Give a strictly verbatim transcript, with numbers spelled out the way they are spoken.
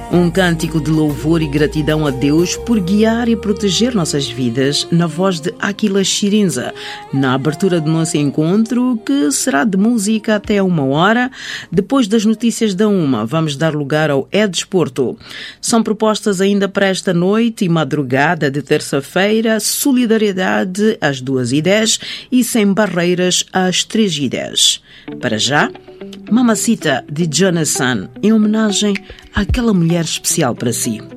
Um cântico de louvor e gratidão a Deus por guiar e proteger nossas vidas, na voz de Aquila Chirinza, na abertura do nosso encontro, que será de música até uma hora. Depois das notícias da uma, vamos dar lugar ao É Desporto. São propostas ainda para esta noite e madrugada de terça-feira, solidariedade às duas e dez e sem barreiras às três e dez. Para já, Mamacita de Jonathan, em homenagem àquela mulher especial para si.